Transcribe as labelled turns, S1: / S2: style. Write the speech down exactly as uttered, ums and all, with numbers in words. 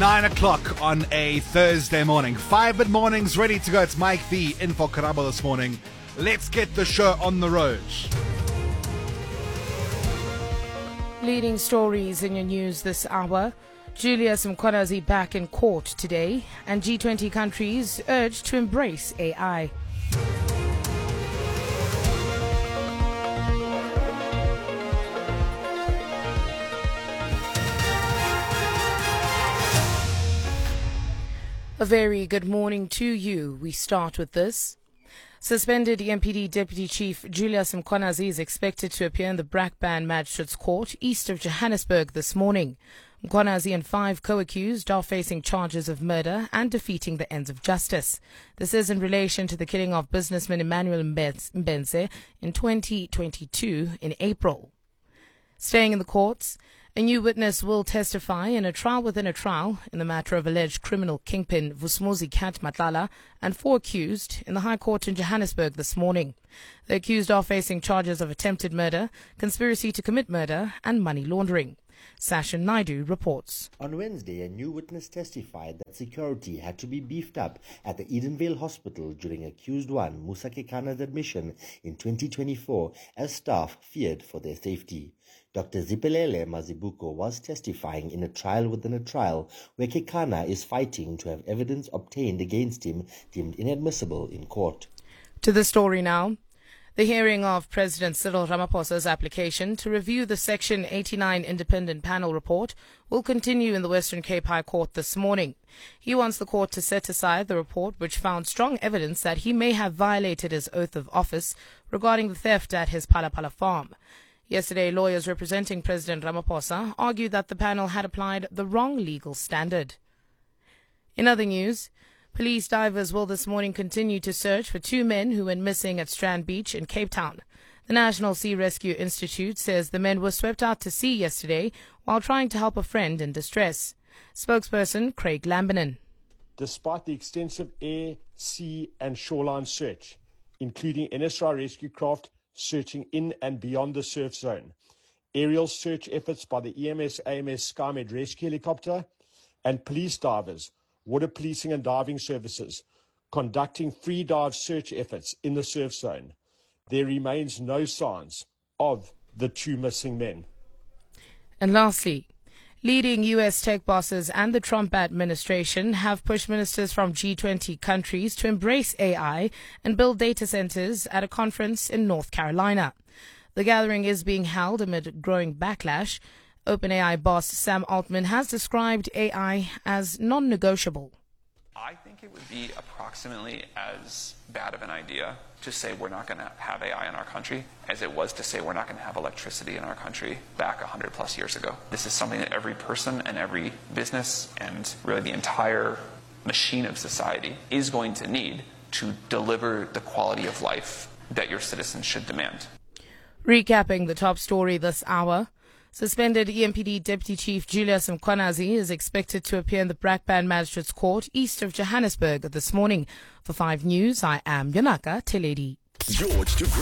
S1: Nine o'clock on a Thursday morning. Five Bit Mornings ready to go. It's Mike V in for Karabo this morning. Let's get the show on the road.
S2: Leading stories in your news this hour. Julius Mkhwanazi back in court today, and G twenty countries urged to embrace A I. A very good morning to you. We start with this. Suspended E M P D Deputy Chief Julius Mkhwanazi is expected to appear in the Brakpan Magistrates Court east of Johannesburg this morning. Mkhwanazi and five co-accused are facing charges of murder and defeating the ends of justice. This is in relation to the killing of businessman Emmanuel Mbenze in twenty twenty-two in April. Staying in the courts, a new witness will testify in a trial within a trial in the matter of alleged criminal kingpin Vusumuzi Cat Matlala and four accused in the High Court in Johannesburg this morning. The accused are facing charges of attempted murder, conspiracy to commit murder and money laundering. Sashin Naidu reports.
S3: On Wednesday, a new witness testified that security had to be beefed up at the Edenvale Hospital during accused one, Musa Kekana's admission in twenty twenty-four as staff feared for their safety. Doctor Zipelele Mazibuko was testifying in a trial within a trial where Kekana is fighting to have evidence obtained against him deemed inadmissible in court.
S2: To the story now. The hearing of President Cyril Ramaphosa's application to review the Section eighty-nine Independent Panel report will continue in the Western Cape High Court this morning. He wants the court to set aside the report which found strong evidence that he may have violated his oath of office regarding the theft at his Palapala farm. Yesterday, lawyers representing President Ramaphosa argued that the panel had applied the wrong legal standard. In other news, police divers will this morning continue to search for two men who went missing at Strand Beach in Cape Town. The National Sea Rescue Institute says the men were swept out to sea yesterday while trying to help a friend in distress. Spokesperson Craig Lambinan.
S4: Despite the extensive air, sea and shoreline search, including N S R rescue craft searching in and beyond the surf zone, aerial search efforts by the E M S A M S SkyMed rescue helicopter, and police divers, water policing and diving services, conducting free dive search efforts in the surf zone, there remains no signs of the two missing men.
S2: And lastly, leading U S tech bosses and the Trump administration have pushed ministers from G twenty countries to embrace A I and build data centers at a conference in North Carolina. The gathering is being held amid growing backlash. OpenAI boss Sam Altman has described A I as non-negotiable.
S5: I think it would be approximately as bad of an idea to say we're not going to have A I in our country as it was to say we're not going to have electricity in our country back one hundred plus years ago. This is something that every person and every business and really the entire machine of society is going to need to deliver the quality of life that your citizens should demand.
S2: Recapping the top story this hour. Suspended E M P D Deputy Chief Julius Mkhwanazi is expected to appear in the Brakpan Magistrates Court east of Johannesburg this morning. For five News, I am Yanaka Teledi.
S6: George to